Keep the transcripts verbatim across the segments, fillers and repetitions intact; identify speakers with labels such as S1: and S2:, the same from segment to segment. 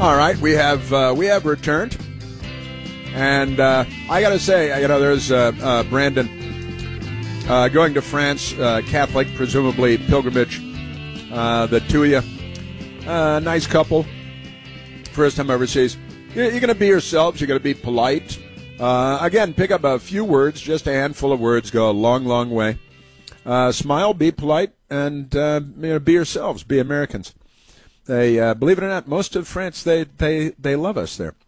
S1: All right, we have uh, we have returned, and uh, I got to say, you know, there's uh, uh, Brandon uh, going to France, uh, Catholic, presumably pilgrimage. Uh, the two of you, uh, nice couple, first time overseas. You're, you're going to be yourselves. You're going to be polite. Uh, again, pick up a few words, just a handful of words, go a long, long way. Uh, smile, be polite, and uh, you know, be yourselves. Be Americans. They uh, believe it or not, most of France they they they love us there.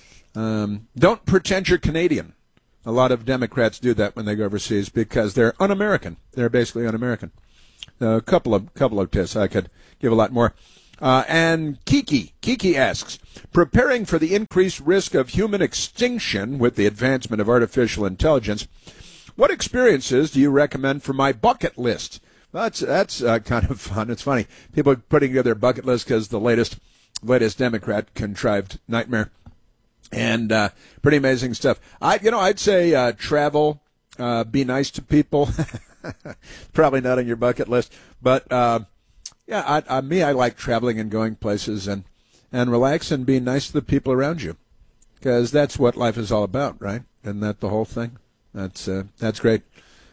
S1: Um, don't pretend you're Canadian. A lot of Democrats do that when they go overseas because they're un-American. They're basically un-American. Uh, a couple of couple of tips. I could give a lot more. Uh, and Kiki Kiki asks, preparing for the increased risk of human extinction with the advancement of artificial intelligence, what experiences do you recommend for my bucket list? Well, that's that's uh, kind of fun. It's funny. People are putting together their bucket list because the latest latest Democrat contrived nightmare, and uh, pretty amazing stuff. I you know I'd say uh, travel, uh, be nice to people. Probably not on your bucket list, but uh, yeah, I, I, me I like traveling and going places and and relax and being nice to the people around you, because that's what life is all about, right? Isn't that the whole thing? That's uh, that's great.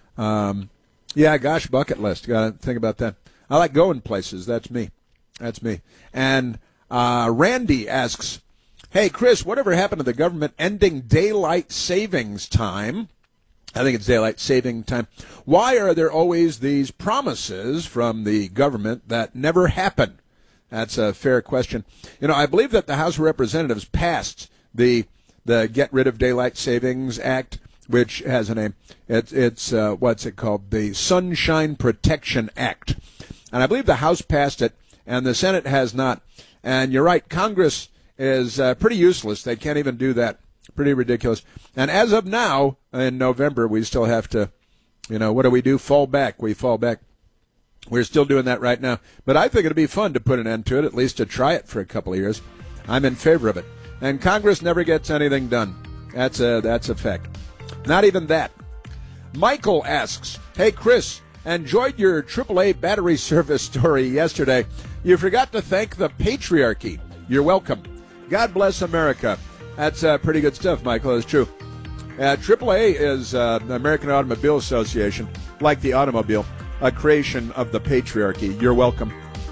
S1: Um, Yeah, gosh, bucket list. Got to think about that. I like going places. That's me. That's me. And uh, Randy asks, hey, Chris, whatever happened to the government ending daylight savings time? I think it's daylight saving time. Why are there always these promises from the government that never happen? That's a fair question. You know, I believe that the House of Representatives passed the the Get Rid of Daylight Savings Act, which has a name. It's, it's uh, what's it called? The Sunshine Protection Act. And I believe the House passed it, and the Senate has not. And you're right, Congress is uh, pretty useless. They can't even do that. Pretty ridiculous. And as of now, in November, we still have to, you know, what do we do? Fall back. We fall back. We're still doing that right now. But I think it'd be fun to put an end to it, at least to try it for a couple of years. I'm in favor of it. And Congress never gets anything done. That's a, that's a fact. Not even that. Michael asks, hey, Chris, enjoyed your triple A battery service story yesterday. You forgot to thank the patriarchy. You're welcome. God bless America. That's uh, pretty good stuff, Michael. It's true. Uh, triple A is uh, the American Automobile Association, like the automobile, a creation of the patriarchy. You're welcome.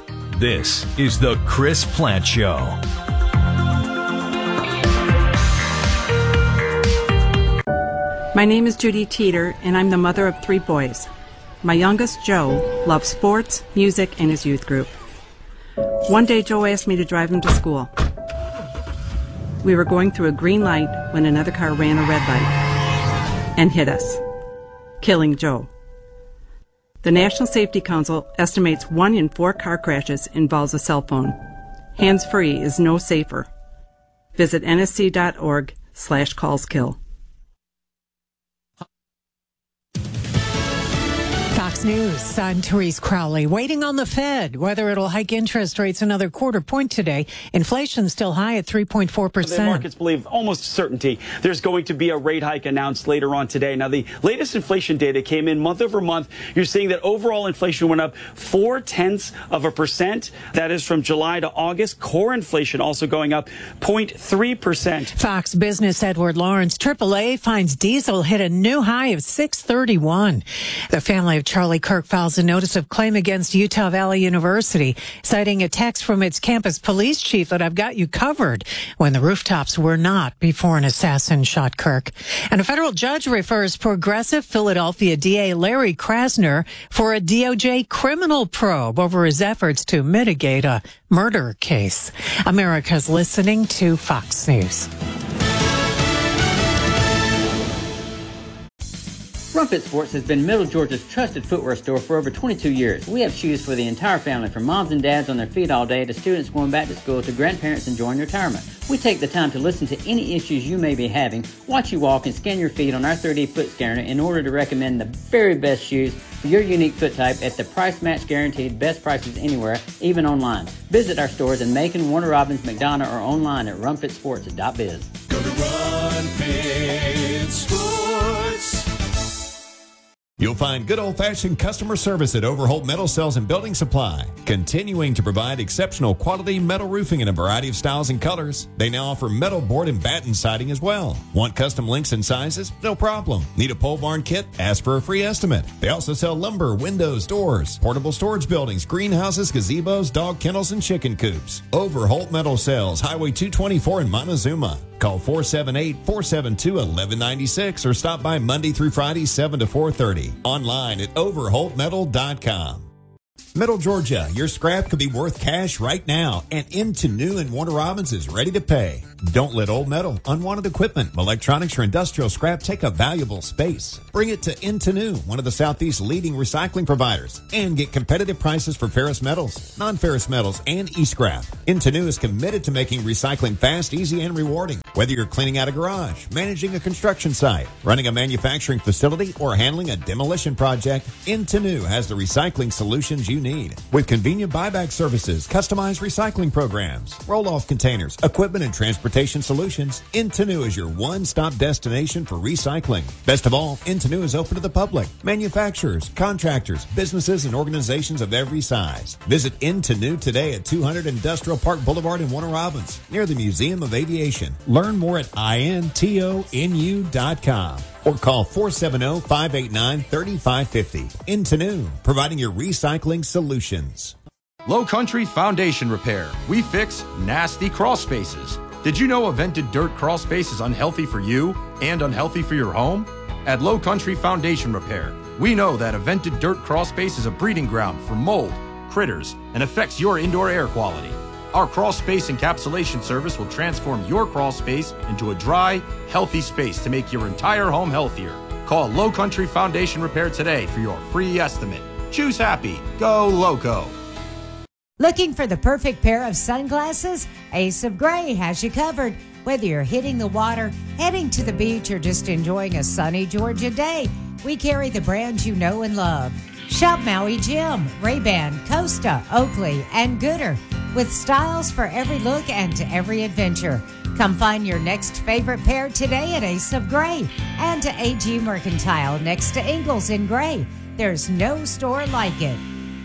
S2: This is the Chris Plante Show.
S3: My name is Judy Teeter, and I'm the mother of three boys. My youngest, Joe, loves sports, music, and his youth group. One day, Joe asked me to drive him to school. We were going through a green light when another car ran a red light and hit us, killing Joe. The National Safety Council estimates one in four car crashes involves a cell phone. Hands-free is no safer. Visit nsc.org slash callskill.
S4: Fox News, I'm Therese Crowley. Waiting on the Fed, whether it'll hike interest rates another quarter point today. Inflation still high at three point four percent.
S5: The markets believe almost certainty there's going to be a rate hike announced later on today. Now, the latest inflation data came in month over month. You're seeing that overall inflation went up four tenths of a percent. That is from July to August. Core inflation also going up zero point three percent.
S4: Fox Business Edward Lawrence, triple A finds diesel hit a new high of six thirty-one. The family of Charlie Kirk files a notice of claim against Utah Valley University, citing a text from its campus police chief that I've got you covered when the rooftops were not before an assassin shot Kirk. And a federal judge refers progressive Philadelphia D A Larry Krasner for a D O J criminal probe over his efforts to mitigate a murder case. America's listening to Fox News.
S6: Rumfit Sports has been Middle Georgia's trusted footwear store for over twenty-two years. We have shoes for the entire family, from moms and dads on their feet all day to students going back to school to grandparents enjoying retirement. We take the time to listen to any issues you may be having, watch you walk, and scan your feet on our thirty foot scanner in order to recommend the very best shoes for your unique foot type at the price match guaranteed, best prices anywhere, even online. Visit our stores in Macon, Warner Robins, McDonough, or online at rumfit sports dot biz.
S7: Go to Run Fit Sports. You'll find good old-fashioned customer service at Overholt Metal Sales and Building Supply, continuing to provide exceptional quality metal roofing in a variety of styles and colors. They now offer metal board and batten siding as well. Want custom links and sizes? No problem. Need a pole barn kit? Ask for a free estimate. They also sell lumber, windows, doors, portable storage buildings, greenhouses, gazebos, dog kennels, and chicken coops. Overholt Metal Sales, Highway two twenty-four in Montezuma. Call four seven eight, four seven two, one one nine six or stop by Monday through Friday, seven to four thirty. Online at overholt metal dot com. Middle Georgia, your scrap could be worth cash right now, and Into New and Warner Robins is ready to pay. Don't let old metal, unwanted equipment, electronics, or industrial scrap take up valuable space. Bring it to Into New, one of the Southeast's leading recycling providers, and get competitive prices for ferrous metals, non-ferrous metals, and e-scrap. Into New is committed to making recycling fast, easy, and rewarding. Whether you're cleaning out a garage, managing a construction site, running a manufacturing facility, or handling a demolition project, Into New has the recycling solutions you need. With convenient buyback services, customized recycling programs, roll-off containers, equipment, and transportation solutions, Into New is your one-stop destination for recycling. Best of all, Into New is open to the public, manufacturers, contractors, businesses, and organizations of every size. Visit Into New today at two hundred Industrial Park Boulevard in Warner Robins, near the Museum of Aviation. Learn more at intonu dot com. Or call four seven zero, five eight nine, three five five zero. Into New, providing your recycling solutions.
S8: Low Country Foundation Repair. We fix nasty crawl spaces. Did you know a vented dirt crawl space is unhealthy for you and unhealthy for your home? At Low Country Foundation Repair, we know that a vented dirt crawl space is a breeding ground for mold, critters, and affects your indoor air quality. Our crawl space encapsulation service will transform your crawl space into a dry, healthy space to make your entire home healthier. Call Low Country Foundation Repair today for your free estimate. Choose happy. Go Loco.
S9: Looking for the perfect pair of sunglasses? Ace of Gray has you covered. Whether you're hitting the water, heading to the beach, or just enjoying a sunny Georgia day, we carry the brands you know and love. Shop Maui Jim, Ray-Ban, Costa, Oakley, and Gooder, with styles for every look and to every adventure. Come find your next favorite pair today at Ace of Gray and to A G Mercantile next to Ingalls in Gray. There's no store like it.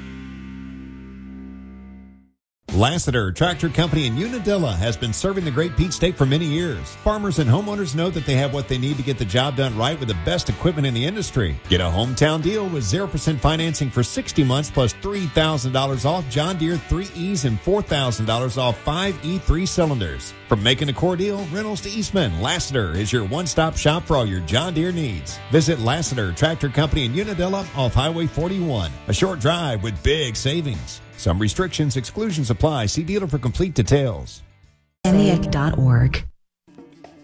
S7: Lassiter Tractor Company in Unadilla has been serving the Great Peach State for many years. Farmers and homeowners know that they have what they need to get the job done right with the best equipment in the industry. Get a hometown deal with zero percent financing for sixty months plus three thousand dollars off John Deere three E's and four thousand dollars off five E three cylinders. From making a core deal, rentals to Eastman, Lassiter is your one-stop shop for all your John Deere needs. Visit Lassiter Tractor Company in Unadilla off Highway forty-one. A short drive with big savings. Some restrictions, exclusions apply. See dealer for complete details.
S10: N E A C dot org.